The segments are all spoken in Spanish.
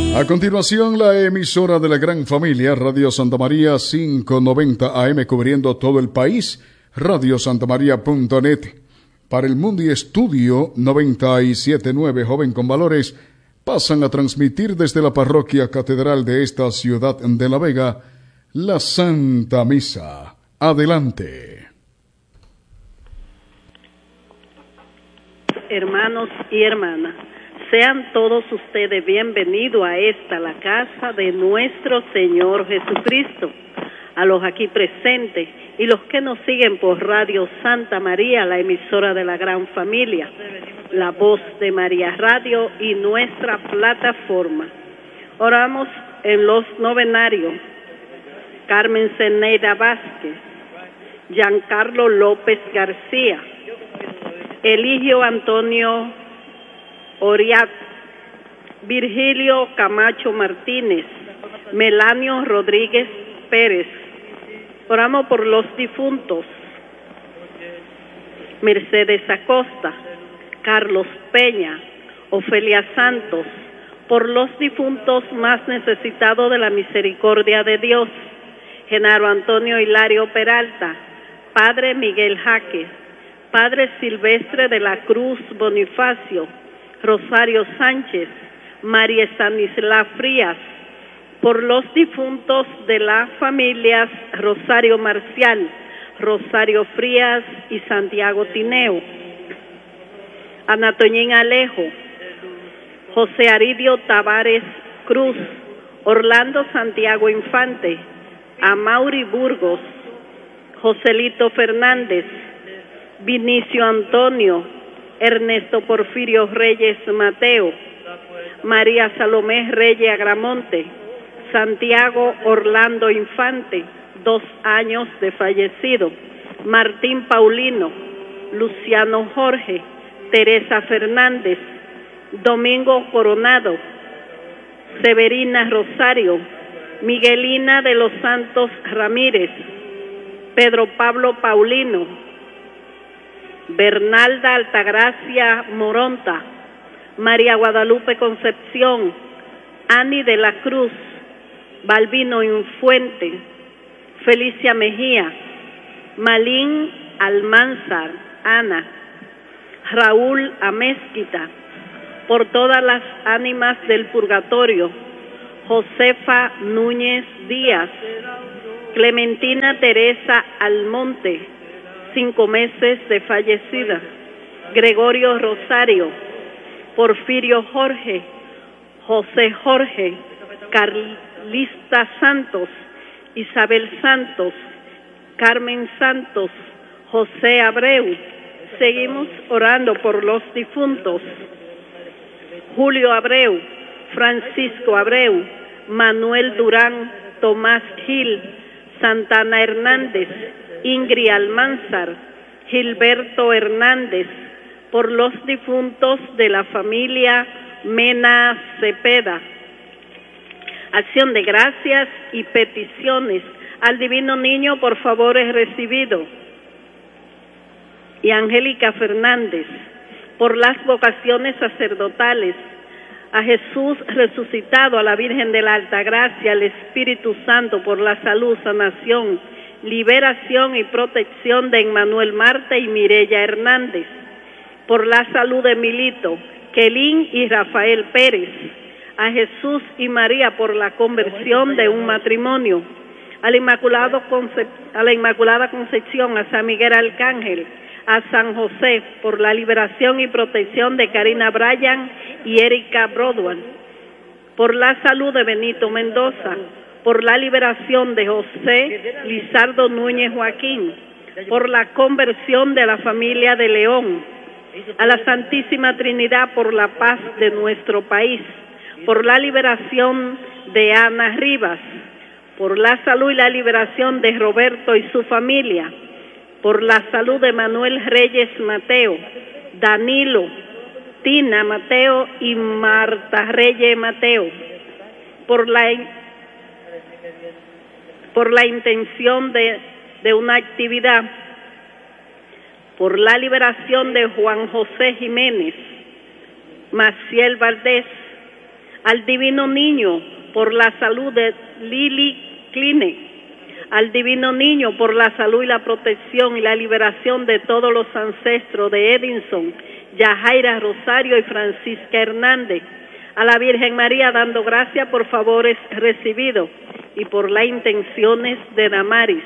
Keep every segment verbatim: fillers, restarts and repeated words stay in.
A continuación, la emisora de la gran familia, Radio Santa María quinientos noventa A M, cubriendo todo el país, radio santa maría punto net. Para el mundo y estudio noventa y siete punto nueve, Joven con Valores, pasan a transmitir desde la parroquia catedral de esta ciudad de La Vega, la Santa Misa. Adelante. Hermanos y hermanas, sean todos ustedes bienvenidos a esta, la casa de nuestro Señor Jesucristo. A los aquí presentes y los que nos siguen por Radio Santa María, la emisora de la gran familia, la voz de María Radio y nuestra plataforma. Oramos en los novenarios. Carmen Zeneida Vázquez, Giancarlo López García, Eligio Antonio Oriat, Virgilio Camacho Martínez, Melanio Rodríguez Pérez. Oramos por los difuntos: Mercedes Acosta, Carlos Peña, Ofelia Santos, por los difuntos más necesitados de la misericordia de Dios: Genaro Antonio Hilario Peralta, Padre Miguel Jaque, Padre Silvestre de la Cruz Bonifacio, Rosario Sánchez, María Estanisla Frías, por los difuntos de las familias Rosario Marcial, Rosario Frías y Santiago Tineo, Ana Toñín Alejo, José Aridio Tavares Cruz, Orlando Santiago Infante, Amaury Burgos, Joselito Fernández, Vinicio Antonio, Ernesto Porfirio Reyes Mateo, María Salomé Reyes Agramonte, Santiago Orlando Infante, dos años de fallecido, Martín Paulino, Luciano Jorge, Teresa Fernández, Domingo Coronado, Severina Rosario, Miguelina de los Santos Ramírez, Pedro Pablo Paulino, Bernalda Altagracia Moronta, María Guadalupe Concepción, Ani de la Cruz, Balbino Infuente, Felicia Mejía, Malín Almanzar, Ana, Raúl Amezquita, por todas las ánimas del purgatorio: Josefa Núñez Díaz, Clementina Teresa Almonte, cinco meses de fallecida, Gregorio Rosario, Porfirio Jorge, José Jorge, Carlista Santos, Isabel Santos, Carmen Santos, José Abreu. Seguimos orando por los difuntos: Julio Abreu, Francisco Abreu, Manuel Durán, Tomás Gil, Santana Hernández, Ingrid Almanzar, Gilberto Hernández, por los difuntos de la familia Mena Cepeda. Acción de gracias y peticiones al Divino Niño por favores recibidos. Y Angélica Fernández, por las vocaciones sacerdotales, a Jesús resucitado, a la Virgen de la Altagracia, al Espíritu Santo, por la salud, sanación, liberación y protección de Emmanuel Marte y Mireya Hernández, por la salud de Milito, Kelín y Rafael Pérez, a Jesús y María por la conversión de un matrimonio, al Inmaculado Concep- a la Inmaculada Concepción, a San Miguel Arcángel, a San José por la liberación y protección de Karina Bryan y Erika Broadwell, por la salud de Benito Mendoza, por la liberación de José Lizardo Núñez Joaquín, por la conversión de la familia de León, a la Santísima Trinidad por la paz de nuestro país, por la liberación de Ana Rivas, por la salud y la liberación de Roberto y su familia, por la salud de Manuel Reyes Mateo, Danilo, Tina Mateo y Marta Reyes Mateo, por la, por la intención de, de una actividad, por la liberación de Juan José Jiménez, Maciel Valdés, al Divino Niño por la salud de Lily Kline, al Divino Niño por la salud y la protección y la liberación de todos los ancestros de Edinson, Yajaira Rosario y Francisca Hernández, a la Virgen María dando gracias por favores recibidos y por las intenciones de Damaris,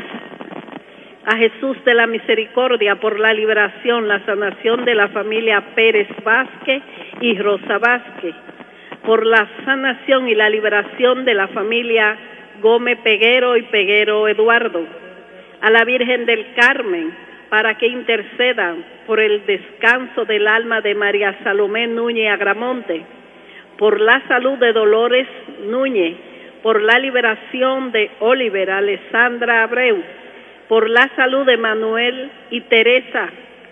a Jesús de la Misericordia por la liberación, la sanación de la familia Pérez Vázquez y Rosa Vázquez, por la sanación y la liberación de la familia Gómez Peguero y Peguero Eduardo, a la Virgen del Carmen para que intercedan por el descanso del alma de María Salomé Núñez Agramonte, por la salud de Dolores Núñez, por la liberación de Oliver Alessandra Abreu, por la salud de Manuel y Teresa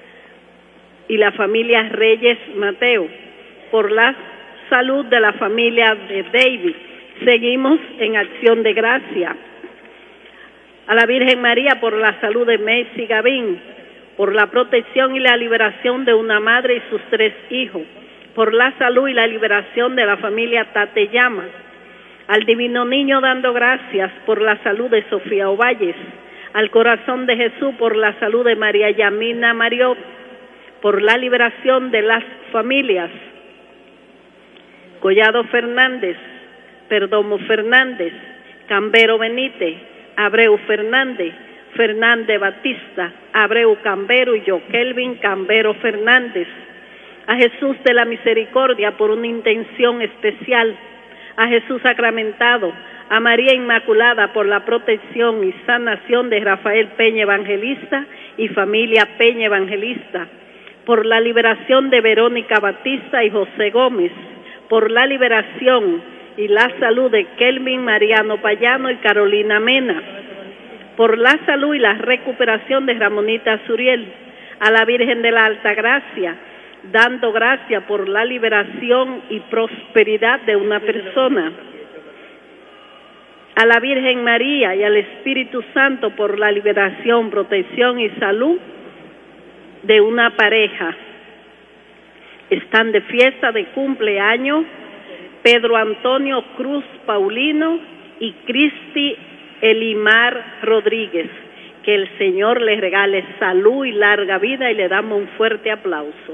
y la familia Reyes Mateo, por la salud de la familia de David. Seguimos en acción de gracia. A la Virgen María por la salud de Messi Gavín, por la protección y la liberación de una madre y sus tres hijos, por la salud y la liberación de la familia Tateyama. Al Divino Niño dando gracias por la salud de Sofía Ovalles, al Corazón de Jesús por la salud de María Yamina Mariot, por la liberación de las familias Collado Fernández, Perdomo Fernández, Cambero Benítez, Abreu Fernández, Fernández Batista, Abreu Cambero y yo, Kelvin Cambero Fernández. A Jesús de la Misericordia por una intención especial, a Jesús sacramentado, a María Inmaculada por la protección y sanación de Rafael Peña Evangelista y familia Peña Evangelista, por la liberación de Verónica Batista y José Gómez, por la liberación y la salud de Kelvin Mariano Payano y Carolina Mena, por la salud y la recuperación de Ramonita Suriel, a la Virgen de la Alta Gracia, dando gracia por la liberación y prosperidad de una persona, a la Virgen María y al Espíritu Santo por la liberación, protección y salud de una pareja. Están de fiesta de cumpleaños Pedro Antonio Cruz Paulino y Cristi Elimar Rodríguez. Que el Señor les regale salud y larga vida y le damos un fuerte aplauso.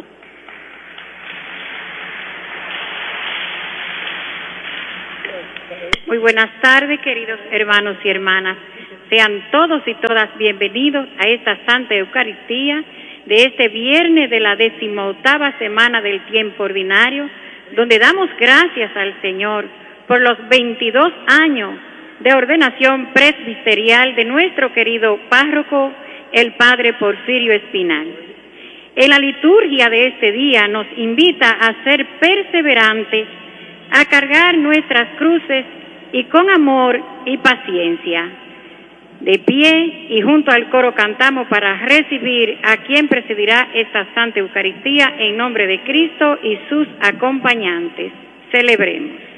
Muy buenas tardes, queridos hermanos y hermanas. Sean todos y todas bienvenidos a esta Santa Eucaristía de este viernes de la decimoctava semana del tiempo ordinario, donde damos gracias al Señor por los veintidós años de ordenación presbiterial de nuestro querido párroco, el Padre Porfirio Espinal. En la liturgia de este día nos invita a ser perseverantes, a cargar nuestras cruces y con amor y paciencia. De pie y junto al coro cantamos para recibir a quien presidirá esta Santa Eucaristía en nombre de Cristo y sus acompañantes. Celebremos.